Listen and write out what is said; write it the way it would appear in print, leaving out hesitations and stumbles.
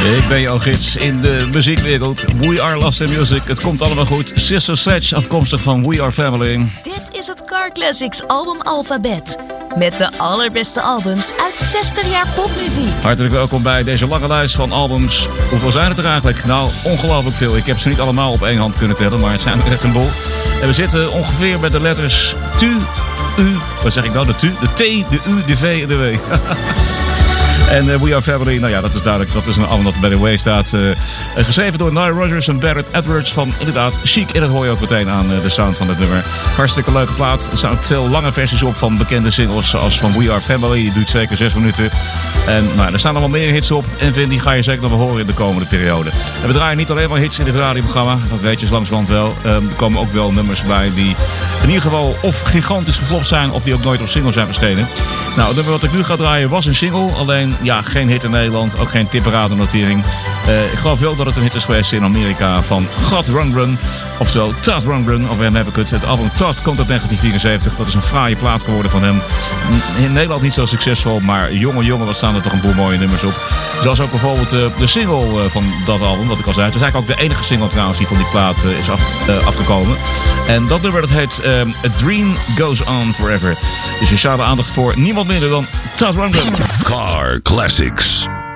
Ik ben jouw gids in de muziekwereld. We are Lost in Music. Het komt allemaal goed. Sister Sledge, afkomstig van We Are Family. Dit is het Car Classics album Alphabet. Met de allerbeste albums uit 60 jaar popmuziek. Hartelijk welkom bij deze lange lijst van albums. Hoeveel zijn het er eigenlijk? Nou, ongelooflijk veel. Ik heb ze niet allemaal op één hand kunnen tellen, maar het zijn er echt een bol. En we zitten ongeveer bij de letters TU, U. Wat zeg ik nou? De TU, de T, de U, de V en de W. En We Are Family, nou ja, dat is duidelijk. Dat is een album dat bij The Way staat. Geschreven door Nile Rodgers en Barrett Edwards van inderdaad Chic. En dat hoor je ook meteen aan de sound van het nummer. Hartstikke leuke plaat. Er staan ook veel lange versies op van bekende singles. Zoals van We Are Family. Die duurt zeker 6 minuten. En nou, er staan allemaal meer hits op. En Vin, die ga je zeker nog wel horen in de komende periode. En we draaien niet alleen maar hits in dit radioprogramma. Dat weet je langzamerhand wel. Er komen ook wel nummers bij die in ieder geval of gigantisch geflopt zijn. Of die ook nooit op single zijn verschenen. Nou, het nummer wat ik nu ga draaien was een single. Alleen ja, geen hit in Nederland, ook geen tipperadernotering. Ik geloof wel dat het een hit is geweest in Amerika van Todd Rundgren. Oftewel Todd Rundgren, over hem heb ik het. Het album Todd komt uit 1974. Dat is een fraaie plaat geworden van hem. In Nederland niet zo succesvol, maar jongen, wat staan er toch een boel mooie nummers op. Zoals ook bijvoorbeeld de single van dat album, wat ik al zei. Het is eigenlijk ook de enige single trouwens die van die plaat is afgekomen. En dat nummer dat heet A Dream Goes On Forever. Dus speciale aandacht voor niemand minder dan Todd Rundgren. Car Classics.